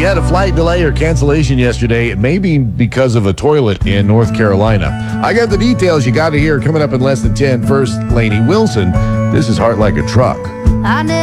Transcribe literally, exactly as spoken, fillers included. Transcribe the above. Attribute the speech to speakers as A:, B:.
A: you had a flight delay or cancellation yesterday, it may be because of a toilet in North Carolina. I got the details you got to hear coming up in less than ten. First, Lainey Wilson. This is Heart Like a Truck.
B: I never